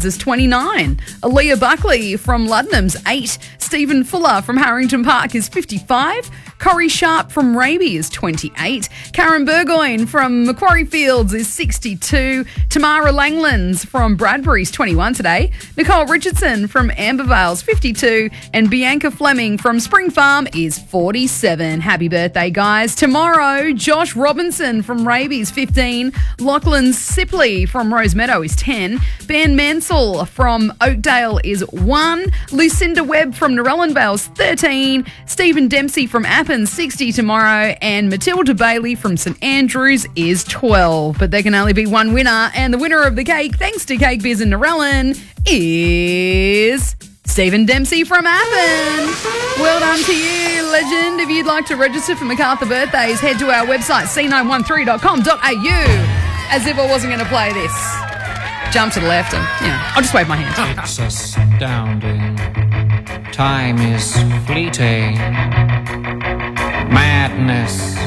Leeds is 29. Aaliyah Buckley from Luddenham's 8. Stephen Fuller from Harrington Park is 55. Corey Sharp from Raby is 28. Karen Burgoyne from Macquarie Fields is 62. Tamara Langlands from Bradbury is 21 today. Nicole Richardson from Ambervale is 52. And Bianca Fleming from Spring Farm is 47. Happy birthday, guys. Tomorrow, Josh Robinson from Raby is 15. Lachlan Sipley from Rosemeadow is 10. Ben Mansell from Oakdale is 1. Lucinda Webb from Narellan Vale is 13. Stephen Dempsey from Appin 60 tomorrow, and Matilda Bailey from St Andrews is 12. But there can only be one winner, and the winner of the cake, thanks to Cake Biz in Narellan, is Stephen Dempsey from Appin. Well done to you, legend. If you'd like to register for MacArthur birthdays, head to our website, c913.com.au. As if I wasn't going to play this. Jump to the left and, I'll just wave my hand. It's astounding. Time is fleeting. Madness